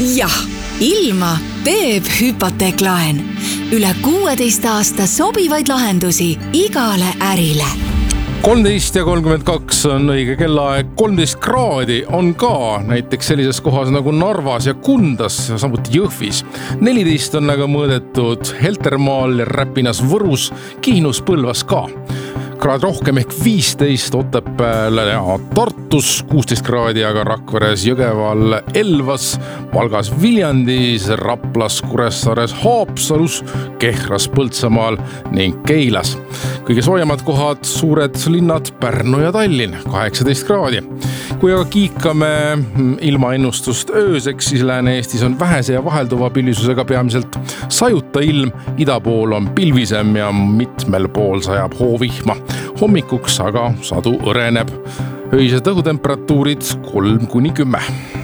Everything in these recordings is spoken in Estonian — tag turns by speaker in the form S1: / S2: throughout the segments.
S1: Jah, ilma teeb hüpoteeklaen. Üle 16 aasta sobivaid lahendusi igale ärile.
S2: 13 ja 32 on õige kellaaeg. 13 kraadi on ka näiteks sellises kohas nagu Narvas ja Kundas, samuti Jõhvis. 14 on aga mõõdetud Heltermaal ja Räpinas Võrus, Kihnus Põlvas ka. Kraad rohkem ehk 15 Otepääl ja Tartus, 16 kraadi aga Rakveres, Jõgeval, Elvas, Valgas, Viljandis, Raplas, Kuressaares, Haapsalus, Kehras, Põltsamaal ning Keilas. Kõige soojemad kohad, suured linnad Pärnu ja Tallinn, 18 kraadi. Kui aga kiikame ilmaennustust ööseks, siis Lääne-Eestis on vähese ja vahelduva pilvisusega peamiselt sajuta ilm, ida pool on pilvisem ja mitmel pool sajab hoovihma. Hommikuks aga sadu õreneb. Öised õhutemperatuurid 3-10.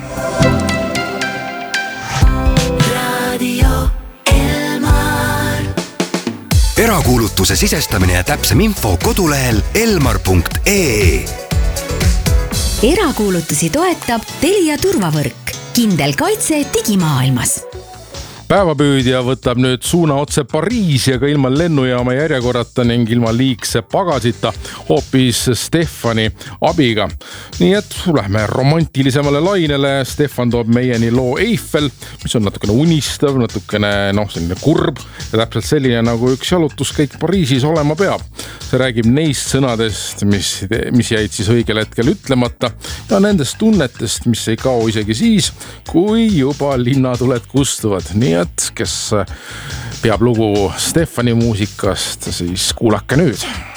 S3: Erakuulutuse sisestamine ja täpsem info kodulehel elmar.ee.
S1: Erakuulutusi toetab Telia turvavõrk. Kindel kaitse digimaailmas.
S2: Päevapüüdja võtab nüüd suuna otse Pariisi, aga ilma lennujaama järjekorrata ning ilma liigse pagasita hoopis Stefani abiga. Nii et lähme romantilisemale lainele. Stefan toob meieni loo Eiffel, mis on natukene unistav, natukene selline kurb ja täpselt selline nagu üks jalutuskäik Pariisis olema peab. See räägib neist sõnadest, mis jäid siis õigel hetkel ütlemata ja nendest tunnetest, mis ei kao isegi siis, kui juba linnatuled kustuvad. Nii et kes peab lugu Stefani muusikast, siis kuulake nüüd.